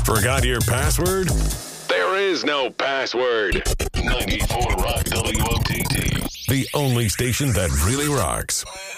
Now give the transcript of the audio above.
Forgot your password? There is no password. 94 Rock WOTT. The only station that really rocks.